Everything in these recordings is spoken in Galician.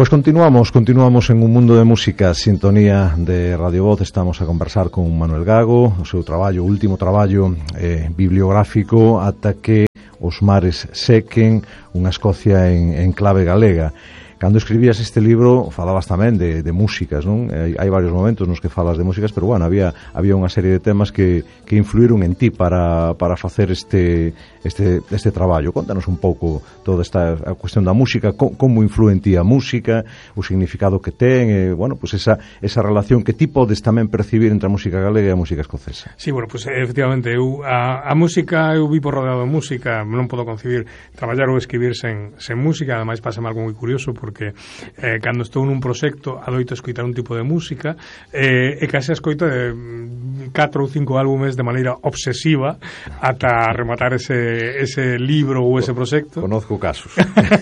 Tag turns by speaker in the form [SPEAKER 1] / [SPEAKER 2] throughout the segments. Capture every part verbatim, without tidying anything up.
[SPEAKER 1] Pois continuamos, continuamos en un mundo de música, sintonía de Radio Voz. Estamos a conversar con Manuel Gago, o seu traballo, o último traballo eh, bibliográfico, Ata que os mares sequen, unha Escocia en, en clave galega. Cando escribías este libro falabas tamén de, de músicas, non? Hai, hai varios momentos nos que falas de músicas, pero bueno, había había unha serie de temas que, que influíron en ti para, para facer este, este, este traballo. Contanos un pouco toda esta a cuestión da música, co, como influe en ti a música, o significado que ten, e, bueno, pues esa, esa relación que ti podes tamén percibir entre a música galega e a música escocesa.
[SPEAKER 2] Sí, bueno, pues efectivamente, eu, a, a música, eu vivo rodeado de música, non podo concebir traballar ou escribir sen, sen música, ademais pásame algo moi curioso, porque porque eh, cando estou nun proxecto adoito escoitar un tipo de música eh, e case escoito de catro ou cinco álbumes de maneira obsesiva ata rematar ese, ese libro ou ese proxecto.
[SPEAKER 1] Conozco casos.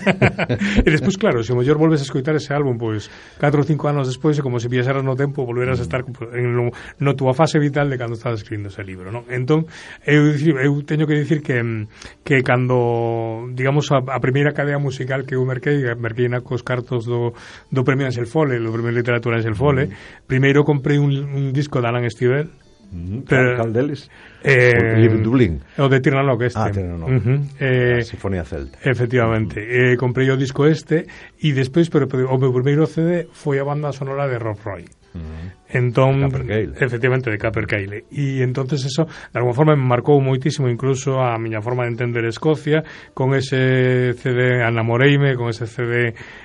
[SPEAKER 2] E despois, claro, se o mellor volves a escoitar ese álbum pois catro ou cinco anos despois é como se viaxeras no tempo, volveras a estar en no, no túa fase vital de cando estabas escribindo ese libro, non? Entón, eu, eu teño que dicir que que cando, digamos, a, a primeira cadea musical que eu merquei, merquei na cos cartos do, do premio Ansel Fole, do premio de literatura Ansel Fole. Mm. Primeiro comprei un, un disco de Alan Stivell.
[SPEAKER 1] Mm. Pero, cal deles?
[SPEAKER 2] Eh,
[SPEAKER 1] o de Dublín.
[SPEAKER 2] O de Tirnanoc este.
[SPEAKER 1] Ah, Tirnanoc.
[SPEAKER 2] Uh-huh. Eh,
[SPEAKER 1] a Sinfonía Celta.
[SPEAKER 2] Efectivamente. Uh-huh. Eh, comprei o disco este e despois, pero, pero o meu primeiro C D foi a banda sonora de Rob Roy. Uh-huh. Entón, efectivamente, de Capercaille. E entonces eso, de alguma forma, me marcou moitísimo incluso a miña forma de entender Escocia, con ese C D Anamoreime, con ese C D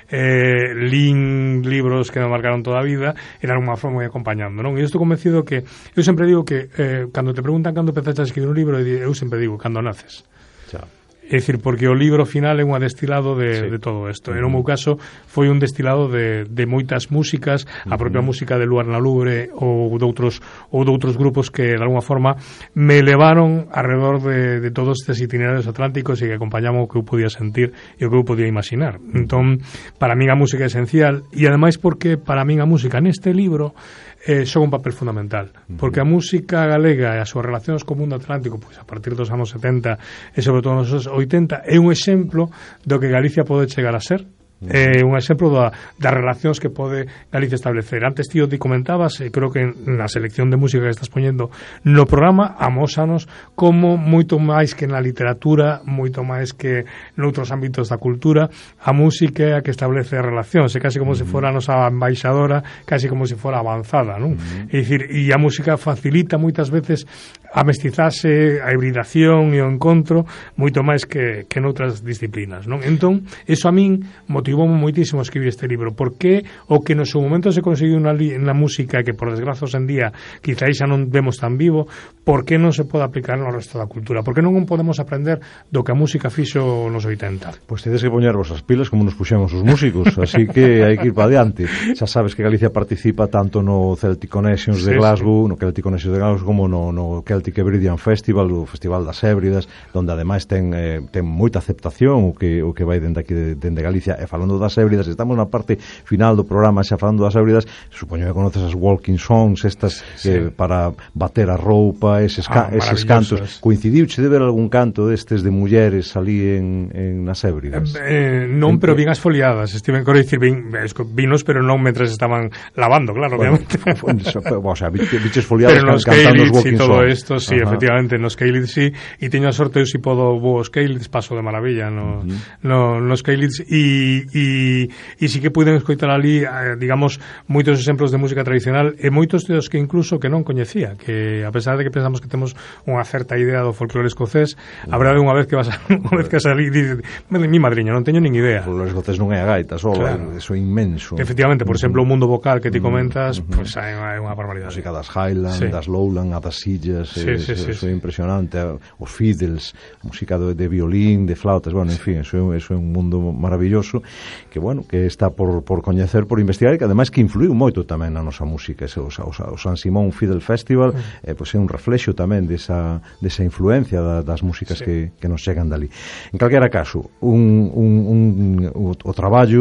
[SPEAKER 2] eh, Lin, libros que me marcaron toda a vida, e de alguma forma moi acompañando, non? E estou convencido que, eu sempre digo que eh, cando te preguntan cando empezaste a escribir un libro, eu sempre digo, cando naces. Xa. É dicir, porque o libro final é un destilado de, sí. de todo isto. Uh-huh. En o meu caso foi un destilado de, de moitas músicas, uh-huh. a propia música de Luar na Lubre ou doutros, ou doutros grupos que de alguma forma me levaron alrededor de, de todos estes itinerarios atlánticos e que acompañaban o que eu podía sentir e o que eu podía imaginar. Entón, para min a música é esencial e ademais porque para min a música neste libro eh, xoga un papel fundamental, porque a música galega e as súas relacións co mundo atlántico, pois a partir dos anos setenta e sobre todo nos anos oitenta, é un exemplo do que Galicia pode chegar a ser. É un exemplo da, das relacións que pode Galicia establecer. Antes, tío, te comentabas, e creo que na selección de música que estás poñendo no programa, amósanos como moito máis que na literatura, moito máis que noutros ámbitos da cultura, a música é a que establece relacións, é casi como uh-huh. se fora a nosa embaixadora, casi como se fora avanzada, non? Uh-huh. É dicir, e a música facilita moitas veces a mestizase, a hibridación e o encontro moito máis que, que noutras disciplinas, non? Entón, eso a min motivou moitísimo a escribir este libro, porque o que no seu momento se conseguiu na, na música, que por desgraza hoxe en día quizá xa non vemos tan vivo, por que non se pode aplicar no resto da cultura? Por que non podemos aprender do que a música fixo nos oitenta?
[SPEAKER 1] Pois tedes que poñervos as pilas como nos puxemos os músicos, así que hai que ir para adiante. Xa sabes que Galicia participa tanto no Celtic Connections de Glasgow, sí, sí. no Celtic Connections de Glasgow, como no, no Celtic Hebridean Festival, o Festival das Hébridas, donde ademais ten, eh, ten moita aceptación o que, o que vai dende aquí de, dende Galicia. E falando das Hébridas, estamos na parte final do programa, xa falando das Hébridas, supoño que conoces as walking songs estas sí. eh, para bater a roupa, eses, ah, eses cantos. Coincidiuche de ver algún canto destes de mulleres ali en, en nas Hébridas?
[SPEAKER 2] Eh, non, pero bien asfoliadas, estiven quero dicir, vin, vinos, pero non mentres estaban lavando, claro, bueno, obviamente.
[SPEAKER 1] O sea, biches foliadas
[SPEAKER 2] can,
[SPEAKER 1] cantando os walking songs.
[SPEAKER 2] Todo isto, sí, ajá. Efectivamente, nos Keilids sí, e teño a sorte, eu si podo vos Keilids, paso de maravilla no, uh-huh. no, nos Keilids, e, e, e si que puiden escoitar ali, eh, digamos, moitos exemplos de música tradicional, e moitos dos que incluso que non coñecía, que a pesar de que pensamos que temos unha certa idea do folclore escocés, uh-huh. a verdade unha vez que vas a, unha vez que salir, dice, mi madriña, non teño nin idea.
[SPEAKER 1] O folclore escocés non é a gaita, só, claro. Eso é inmenso.
[SPEAKER 2] Efectivamente, por exemplo, o mundo vocal que ti comentas, uh-huh. pois pues, é unha barbaridade.
[SPEAKER 1] Música das Highland, sí. das Lowland, a das Sillas, sí, é, sí, sí, eso sí. é impresionante, os fiddles, música de, de violín, de flautas, bueno, en fin, eso é, eso é un mundo maravilloso que, bueno, que está por, por coñecer, por investigar, e que ademais que influiu moito tamén na nosa música. Ese, o, o, o San Simón Fiddle Festival uh-huh. eh, pois é un reflexo tamén desa, desa influencia da, das músicas sí. que, que nos chegan dali. En calquera caso, un, un, un, o, o traballo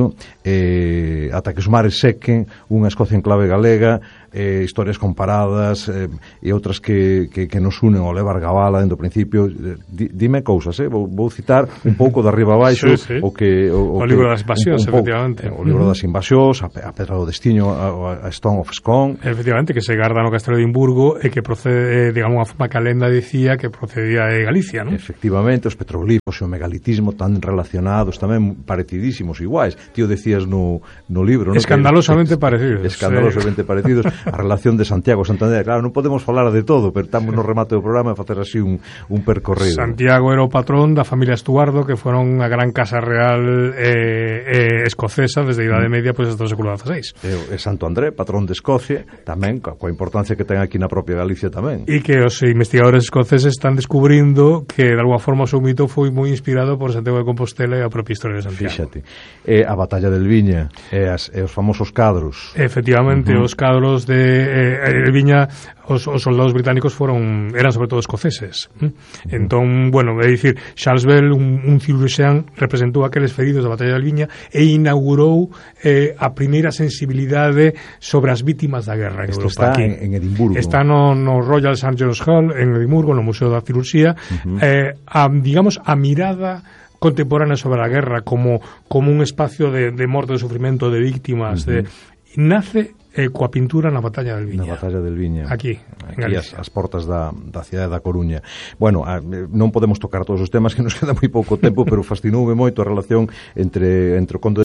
[SPEAKER 1] eh, ata que os mares sequen, unha Escocia en clave galega, eh, historias comparadas eh, e outras que, que, que nos unen ao levar Gabala dentro do principio. Di, dime cousas, eh? vou, vou citar un pouco de arriba abaixo
[SPEAKER 2] sí, sí.
[SPEAKER 1] o que o,
[SPEAKER 2] o, o
[SPEAKER 1] que,
[SPEAKER 2] libro das invasións,
[SPEAKER 1] un, un
[SPEAKER 2] efectivamente.
[SPEAKER 1] Pouco, o libro das invasións, a, a Pedra do Destiño, a, a Stone of Scone.
[SPEAKER 2] Efectivamente, que se garda no Castelo de Edimburgo e que procede, digamos, unha forma que a lenda dicía que procedía de Galicia, non?
[SPEAKER 1] Efectivamente, os petroglifos e o megalitismo tan relacionados, tamén parecidísimos, iguais. Tío, decías no, no libro, non?
[SPEAKER 2] Escandalosamente
[SPEAKER 1] que,
[SPEAKER 2] parecidos.
[SPEAKER 1] Escandalosamente sí. parecidos. A relación de Santiago e Santander, claro, non podemos falar de todo, pero estamos no remate do programa a facer así un, un percorrido.
[SPEAKER 2] Santiago era o patrón da familia Estuardo, que foron unha gran casa real eh, eh, escocesa desde a Idade Media pois, hasta o século dieciséis.
[SPEAKER 1] E, e Santo André, patrón de Escocia, tamén, coa importancia que ten aquí na propia Galicia tamén.
[SPEAKER 2] E que os investigadores escoceses están descubrindo que de alguma forma o seu mito foi moi inspirado por Santiago de Compostela e a propia historia de Santiago.
[SPEAKER 1] Fíxate. E a batalla del Viña e, as, e os famosos cadros.
[SPEAKER 2] Efectivamente, uh -huh. os cadros de eh, Viña, os, os soldados británicos foron eran sobre todo escoceses. Uh -huh. Entón, bueno, é dicir, Charles Bell, un, un cirurxián, representou aqueles feridos da batalla del Viña e inaugurou eh, a primeira sensibilidade sobre as vítimas da guerra en
[SPEAKER 1] Esto
[SPEAKER 2] Europa.
[SPEAKER 1] está
[SPEAKER 2] aquí.
[SPEAKER 1] En, en Edimburgo.
[SPEAKER 2] Está no, no Royal Saint John's Hall en Edimburgo, no Museo da Cirurxía. Uh -huh. eh, a, digamos, a mirada contemporánea sobre a guerra como, como un espacio de, de morte, de sufrimento, de víctimas, uh -huh. de, nace eh, coa pintura na batalla del Viña.
[SPEAKER 1] Na batalla del Viña.
[SPEAKER 2] Aquí,
[SPEAKER 1] en Aquí as, as portas da, da cidade da Coruña. Bueno, a, non podemos tocar todos os temas, que nos queda moi pouco tempo, pero fascinoume moito a relación entre, entre o Conde